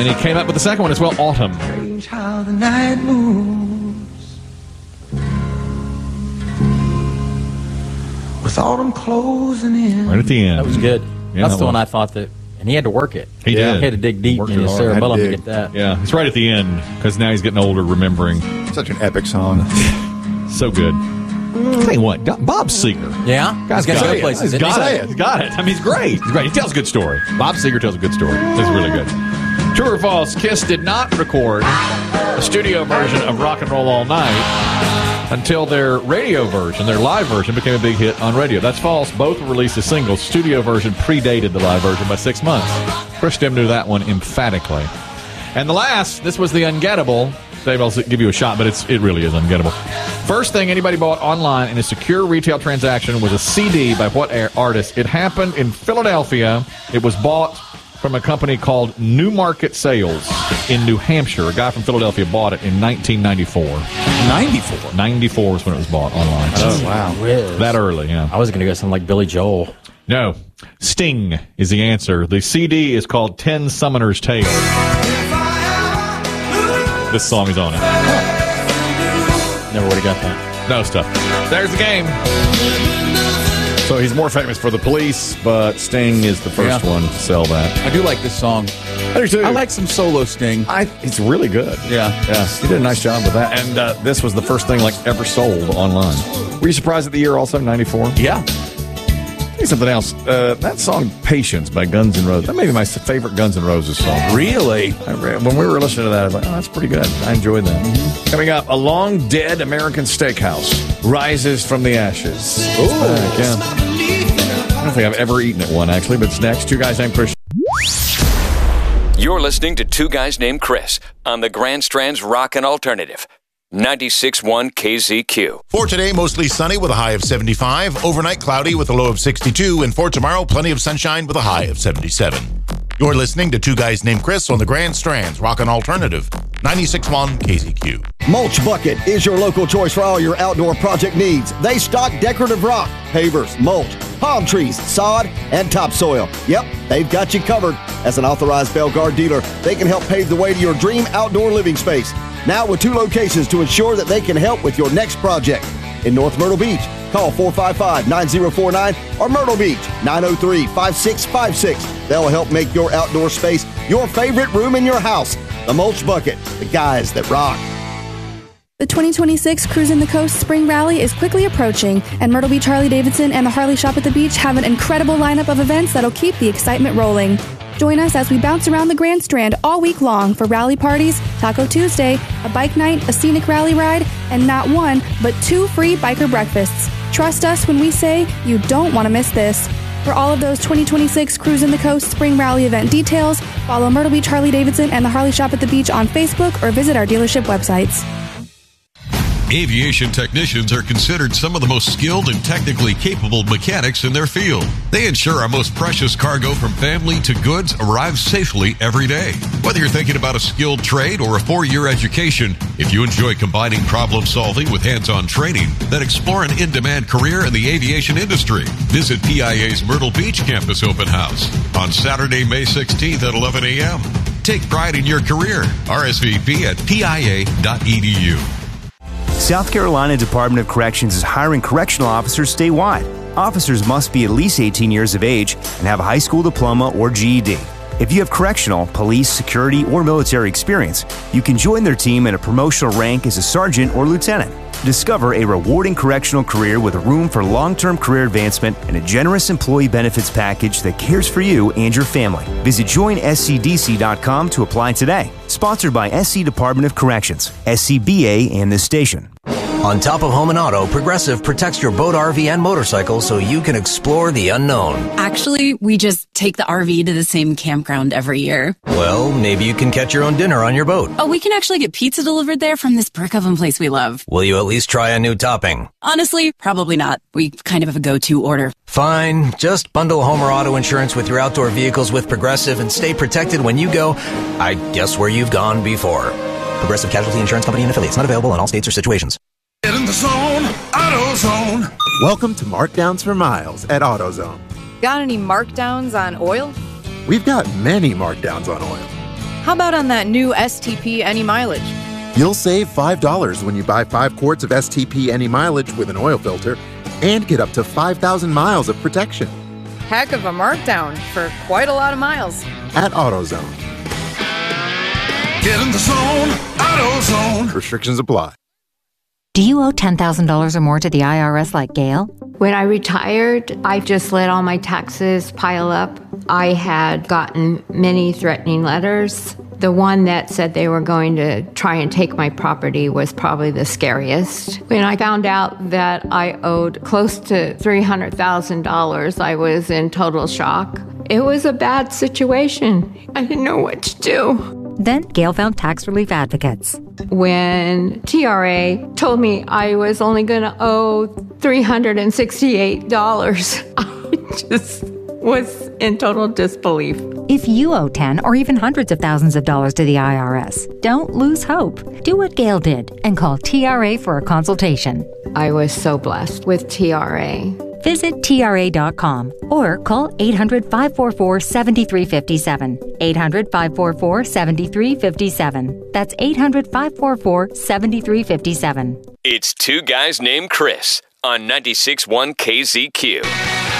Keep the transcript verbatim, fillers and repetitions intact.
then he came up with the second one as well, Autumn. Strange how the night moves with autumn closing in. Right at the end. That was good. Yeah, That's that the one was. I thought that, and he had to work it. He yeah. did. He had to dig deep Worked in it his hard. cerebellum Had to to get that. Yeah, it's right at the end because now he's getting older, remembering. Such an epic song. So good. Tell you what, Bob Seger. Yeah? Guy's He's got got it. good places. He's didn't got he? it. He's got it. I mean, he's great. He's great. He tells a good story. Bob Seger tells a good story. It's really good. True or false, Kiss did not record a studio version of Rock and Roll All Night until their radio version, their live version, became a big hit on radio. That's false. Both were released as singles. Studio version predated the live version by six months. Chris Dim knew that one emphatically. And the last, this was the ungettable. Dave, I'll give you a shot, but it's it really is ungettable. First thing anybody bought online in a secure retail transaction was a C D by what artist? It happened in Philadelphia. It was bought from a company called Newmarket Sales in New Hampshire. A guy from Philadelphia bought it in nineteen ninety-four. ninety-four ninety-four is when it was bought online. Oh, wow. Whiz. That early, yeah. I was going to go something like Billy Joel. No. Sting is the answer. The C D is called Ten Summoner's Tale. This song is on it. Never would have got that. No stuff. There's the game. So he's more famous for The Police, but Sting is the first Yeah. one to sell that. I do like this song. I do too. I like some solo Sting. I, it's really good. Yeah. Yeah. He did a nice job with that. And uh, this was the first thing like ever sold online. Were you surprised at the year also, ninety-four? Yeah. Tell you something else. Uh, that song "Patience" by Guns N' Roses. That may be my favorite Guns N' Roses song. Really? I re- when we were listening to that, I was like, "Oh, that's pretty good." I enjoyed that. Mm-hmm. Coming up, a long dead American steakhouse rises from the ashes. Ooh, back, yeah. I don't think I've ever eaten at one actually, but it's next. Two guys named Chris. You're listening to Two Guys Named Chris on the Grand Strand's Rockin' Alternative. ninety-six point one K Z Q. For today, mostly sunny with a high of seventy-five. Overnight, cloudy with a low of sixty-two. And for tomorrow, plenty of sunshine with a high of seventy-seven. You're listening to Two Guys Named Chris on the Grand Strand's Rockin' Alternative. ninety-six point one K Z Q. Mulch Bucket is your local choice for all your outdoor project needs. They stock decorative rock, pavers, mulch, palm trees, sod, and topsoil. Yep, they've got you covered. As an authorized Belgard dealer, they can help pave the way to your dream outdoor living space. Now with two locations to ensure that they can help with your next project. In North Myrtle Beach, call four five five, nine zero four nine or Myrtle Beach, nine oh three, five six five six. They'll help make your outdoor space your favorite room in your house. The Mulch Bucket, the guys that rock. The twenty twenty-six Cruising the Coast Spring Rally is quickly approaching, and Myrtle Beach Harley-Davidson and the Harley Shop at the Beach have an incredible lineup of events that'll keep the excitement rolling. Join us as we bounce around the Grand Strand all week long for rally parties, Taco Tuesday, a bike night, a scenic rally ride, and not one, but two free biker breakfasts. Trust us when we say you don't want to miss this. For all of those twenty twenty-six Cruising the Coast Spring Rally event details, follow Myrtle Beach Harley-Davidson and the Harley Shop at the Beach on Facebook or visit our dealership websites. Aviation technicians are considered some of the most skilled and technically capable mechanics in their field. They ensure our most precious cargo from family to goods arrives safely every day. Whether you're thinking about a skilled trade or a four-year education, if you enjoy combining problem solving with hands-on training, then explore an in-demand career in the aviation industry. Visit P I A's Myrtle Beach Campus Open House on Saturday, May sixteenth at eleven a.m. Take pride in your career. R S V P at P I A dot E D U. South Carolina Department of Corrections is hiring correctional officers statewide. Officers must be at least eighteen years of age and have a high school diploma or G E D. If you have correctional, police, security, or military experience, you can join their team at a promotional rank as a sergeant or lieutenant. Discover a rewarding correctional career with room for long-term career advancement and a generous employee benefits package that cares for you and your family. Visit join S C D C dot com to apply today. Sponsored by S C Department of Corrections, S C B A, and this station. On top of home and auto, Progressive protects your boat, R V, and motorcycle so you can explore the unknown. Actually, we just take the R V to the same campground every year. Well, maybe you can catch your own dinner on your boat. Oh, we can actually get pizza delivered there from this brick oven place we love. Will you at least try a new topping? Honestly, probably not. We kind of have a go-to order. Fine. Just bundle home or auto insurance with your outdoor vehicles with Progressive and stay protected when you go, I guess, where you've gone before. Progressive Casualty Insurance Company and affiliates. Not available in all states or situations. Get in the zone, AutoZone. Welcome to Markdowns for Miles at AutoZone. Got any markdowns on oil? We've got many markdowns on oil. How about on that new S T P Any Mileage? You'll save five dollars when you buy five quarts of S T P Any Mileage with an oil filter and get up to five thousand miles of protection. Heck of a markdown for quite a lot of miles. At AutoZone. Get in the zone, AutoZone. Restrictions apply. Do you owe ten thousand dollars or more to the I R S like Gail? When I retired, I just let all my taxes pile up. I had gotten many threatening letters. The one that said they were going to try and take my property was probably the scariest. When I found out that I owed close to three hundred thousand dollars, I was in total shock. It was a bad situation. I didn't know what to do. Then Gail found Tax Relief Advocates. When T R A told me I was only going to owe three hundred sixty-eight dollars, I just was in total disbelief. If you owe ten or even hundreds of thousands of dollars to the I R S, don't lose hope. Do what Gail did and call T R A for a consultation. I was so blessed with T R A. Visit T R A dot com or call eight hundred, five four four, seven three five seven. eight hundred, five four four, seven three five seven. That's eight hundred, five four four, seven three five seven. It's Two Guys Named Chris on ninety-six point one K Z Q.